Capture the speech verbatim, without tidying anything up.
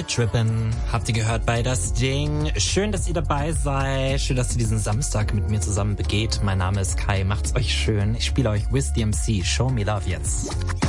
mit Trippin'. Habt ihr gehört bei Das Ding? Schön, dass ihr dabei seid. Schön, dass ihr diesen Samstag mit mir zusammen begeht. Mein Name ist Kai. Macht's euch schön. Ich spiele euch Wiz D M C. Show Me Love jetzt.